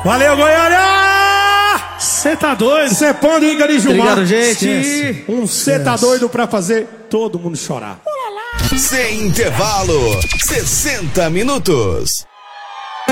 Valeu, Goiânia! Cê tá doido? Cê pão de Inga de Gilmar. Obrigado, gente. Cê tá doido pra fazer todo mundo chorar. Sem intervalo, 60 minutos.